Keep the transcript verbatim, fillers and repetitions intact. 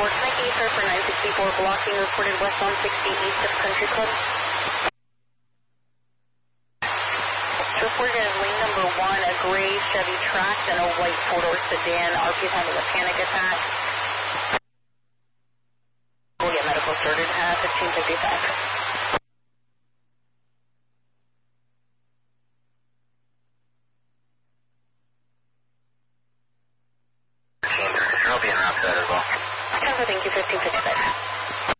Report Nike, sir, for nine sixty-four, blocking reported west one sixty east of Country Club. It's reported as lane number one, a gray Chevy Trax and a white four-door sedan. R P is having a panic attack. We'll get medical started at fifteen fifty-five. I'll be in route to that as well. Thank you, fifteen fifty-five.